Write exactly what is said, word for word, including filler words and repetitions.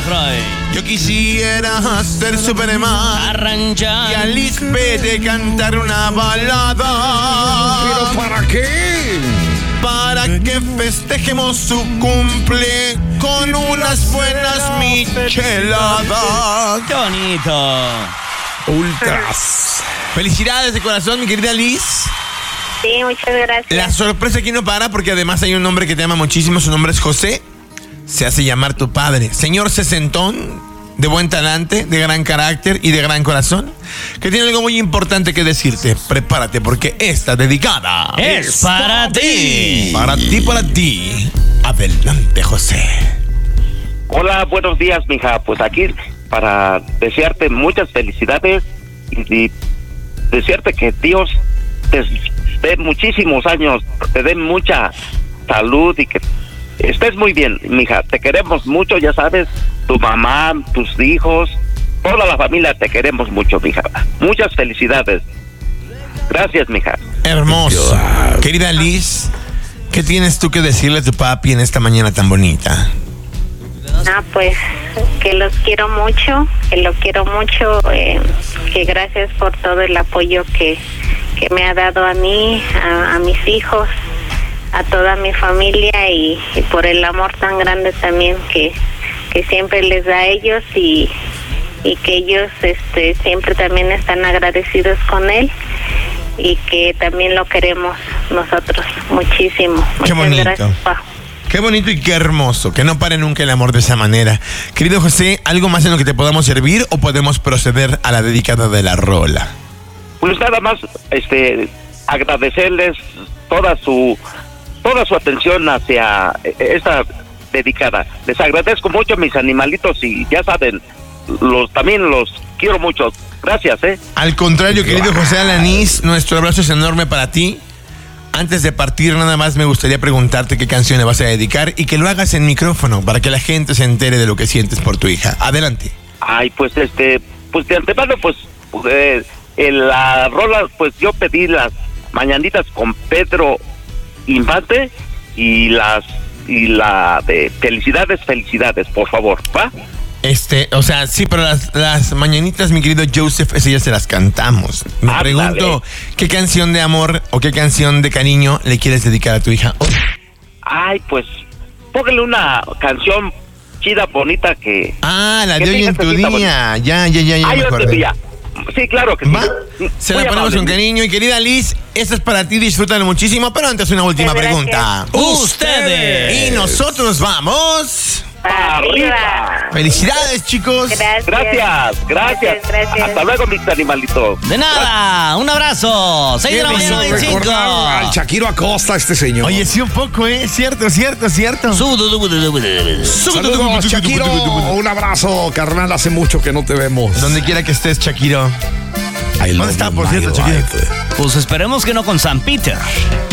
Fry. Yo quisiera ser Superman Arranchar. y a Lisbeth cantar una balada. ¿Pero para qué? Para que festejemos su cumple con unas buenas micheladas. ¡Qué bonito! Ultras. Felicidades de corazón, mi querida Liz. Sí, muchas gracias. La sorpresa aquí no para porque además hay un hombre que te ama muchísimo. Su nombre es José. Se hace llamar tu padre. Señor sesentón, de buen talante, de gran carácter y de gran corazón, que tiene algo muy importante que decirte. Prepárate porque esta dedicada Es para ti. Para ti, para ti. Adelante, José. Hola, buenos días, mija. Pues aquí para desearte muchas felicidades y, y desearte que Dios te dé muchísimos años, te dé mucha salud y que estés muy bien, mija. Te queremos mucho, ya sabes, tu mamá, tus hijos, toda la familia te queremos mucho, mija. Muchas felicidades. Gracias, mija. Hermoso. Querida Liz, ¿qué tienes tú que decirle a tu papi en esta mañana tan bonita? Ah, pues que los quiero mucho, que lo quiero mucho, eh, que gracias por todo el apoyo que, que me ha dado a mí, a, a mis hijos, a toda mi familia y, y por el amor tan grande también que, que siempre les da a ellos y, y que ellos este siempre también están agradecidos con él y que también lo queremos nosotros muchísimo. Qué Muchas bonito. gracias, pa. Qué bonito y qué hermoso, que no pare nunca el amor de esa manera. Querido José, ¿algo más en lo que te podamos servir o podemos proceder a la dedicada de la rola? Pues nada más, este, agradecerles toda su, toda su atención hacia esta dedicada. Les agradezco mucho a mis animalitos y ya saben, los también los quiero mucho. Gracias, eh. Al contrario, querido José Alanís, nuestro abrazo es enorme para ti. Antes de partir, nada más me gustaría preguntarte qué canción le vas a dedicar y que lo hagas en micrófono para que la gente se entere de lo que sientes por tu hija. Adelante. Ay, pues este, pues de antemano, pues, eh, en la rola, pues yo pedí las mañanitas con Pedro Infante y las, y la de felicidades, felicidades, por favor, ¿va? Este, o sea, sí, pero las, las mañanitas, mi querido Joseph, esas ya se las cantamos. Me Ah, pregunto, dale. ¿qué canción de amor o qué canción de cariño le quieres dedicar a tu hija? Oh. Ay, pues, póngale una canción chida, bonita que... Ah, la que de hoy tenga en tu tantita día. Ya, ya, ya, ya Ay, me yo te acordé. diría. Sí, claro que ¿Va? sí. Se Muy la ponemos amable. con cariño. Y querida Liz, esta es para ti, disfrútalo muchísimo. Pero antes una última Muchas pregunta. Ustedes. Y nosotros vamos. Arriba. Felicidades, chicos. Gracias. Gracias, gracias. Gracias. Hasta luego, mis animalitos. De nada, un abrazo. seis de la mañana, veinticinco. Recordar al Shakiro Acosta, este señor. Oye, sí, un poco, ¿eh? Cierto, cierto, cierto. Saludos, Shakiro. Un abrazo, carnal. Hace mucho que no te vemos. Donde quiera que estés, Shakiro. I love ¿Dónde está, you, por my cierto, Shakiro? life. Pues esperemos que no con San Peter.